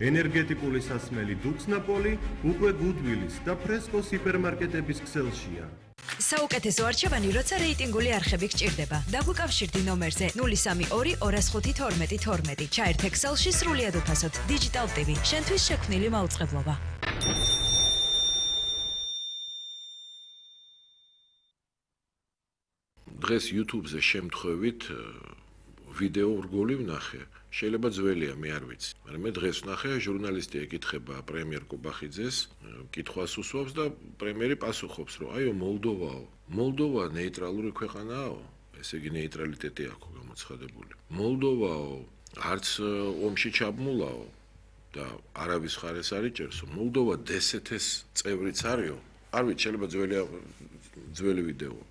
ენერგეტიკული სასმელი დუქსნაპოლი უკვე გუდვილის და ფრესკოს ჰიპერმარკეტების ქსელშია. საუკეთესო არჩევანი, როცა რეიტინგული არხები გჭირდება. დაგვიკავშირდი ნომერზე 032 205 12 12. ჩაერთ ექსელში სრულიად უფასოდ. Digital TV, შენთვის შექმნილი მაუწყებლობა. დღეს YouTube-ზე შემთხვევით ვიდეო რგოლი ვნახე. შეიძლება ძველია, მე არ ვიცი. მაგრამ მე დღეს ვნახე, ჟურნალისტი ეკითხება პრემიერ კუბახიძეს, კითხვას უსვამს და პრემიერი პასუხობს, რომ აიო, მოლდოვა ნეიტრალური ქვეყანაა, ესე იგი ნეიტრალიტეტი აქვს გამოცხადებული. მოლდოვაო, არც ომში ჩაბმულაო და არავის ხარეს არ იჭერსო. მოლდოვა DST-ს წევრიც არისო. არ ვიცი, შეიძლება ძველი ვიდეოა.